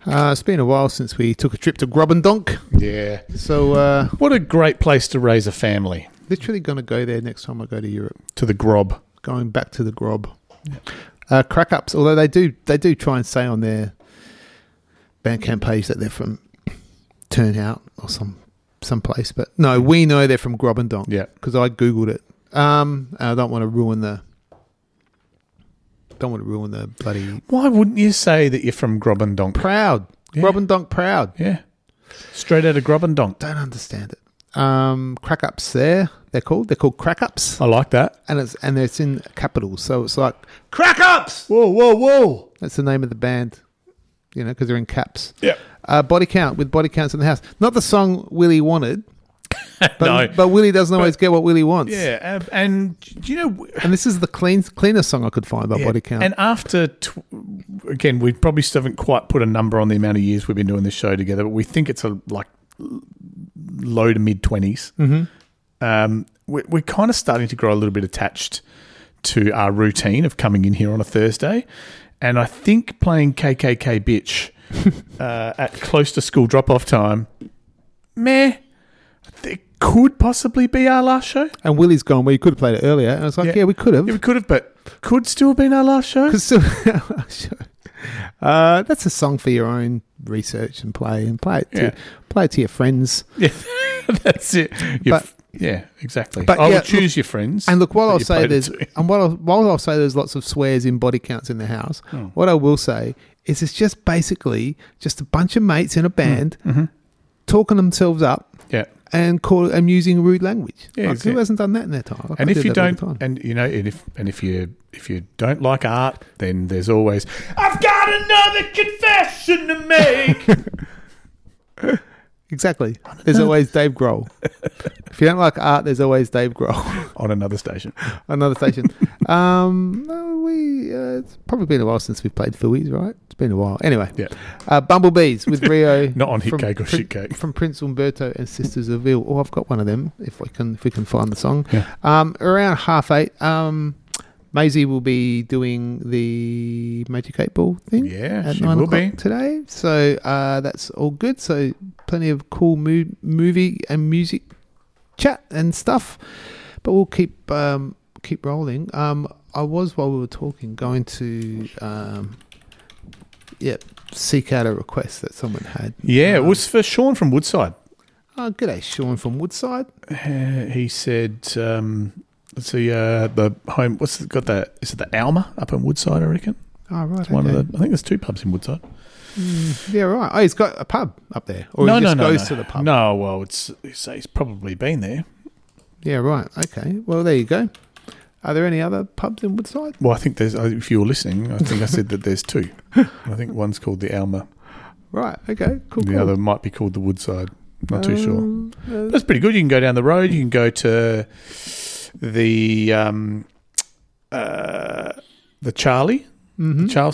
It's been a while since we took a trip to Grobendonk. Yeah. So, What a great place to raise a family. literally going to go there next time I go to Europe. To the Grob. Going back to the Grob. Crack Ups, although they do try and say on their Bandcamp page that they're from Turnout or some place, but no, we know they're from Grobendonk. Yeah. Because I googled it. I don't want to ruin the bloody Why wouldn't you say that you're from Grobendonk? proud. Yeah. Grobendonk proud. Yeah. Straight out of Grobendonk. Don't understand it. Crack Ups there. They're called Crack Ups, I like that. and it's in capitals, so it's like Crack Ups. Whoa, whoa, whoa. That's the name of the band, because they're in caps. Yeah. Body Count with Body Counts in the House. Not the song Willie wanted, but, No. but Willie doesn't always get what Willie wants. Yeah. And, do you know... And this is the cleanest song I could find by Yeah. Body Count. And after, again, we probably still haven't quite put a number on the amount of years we've been doing this show together, but we think it's low to mid 20s. Mm-hmm. We're kind of starting to grow a little bit attached to our routine of coming in here on a Thursday. And I think playing KKK Bitch at close to school drop-off time, it could possibly be our last show. And Willie's gone, well, you could have played it earlier. And I was like, yeah we could have. Yeah, we could have, but could still have been our last show. Could still be our last show. That's a song for your own research and play it to your friends. Yeah, that's it. Yeah, exactly. But I will choose your friends. And look, while I'll that you say played it there's to. and while I'll say there's lots of swears in Body Counts in the house, what I will say is it's just basically just a bunch of mates in a band talking themselves up Yeah. and using rude language. Yeah, Like, who hasn't done that in their time? Like, And I if do you that all the don't, time. and if you don't like art, then there's always I've got another confession to make. Exactly. There's always Dave Grohl. If you don't like art, there's always Dave Grohl. On another station. Another station. It's probably been a while since we've played Phillies, right? It's been a while. Anyway. Yeah. Bumblebees with Rio. Not on Hit from Cake or Shit Cake. From Prince Umberto and Sisters of Ill. Oh, I've got one of them if we can find the song. Yeah. Around 8:30, Maisie will be doing the Magic 8 Ball thing. Yeah, at she 9 will o'clock be. today. So that's all good. So plenty of cool movie and music chat and stuff. But we'll keep rolling. I was, while we were talking, going to seek out a request that someone had. Yeah, it was for Sean from Woodside. Oh, g'day, Sean from Woodside. He said, let's see, the home. Is it the Alma up in Woodside? I reckon. Oh, right. It's one of the. I think there's 2 pubs in Woodside. Yeah, right. Oh, he's got a pub up there, or he just goes to the pub. No, well, he's probably been there. Yeah, right. Okay. Well, there you go. Are there any other pubs in Woodside? Well, I think there's. If you were listening, I think I said that there's 2. I think one's called the Alma. Right. Okay. Cool. The other might be called the Woodside. Not too sure. That's pretty good. You can go down the road. You can go to the Charlie, the Charles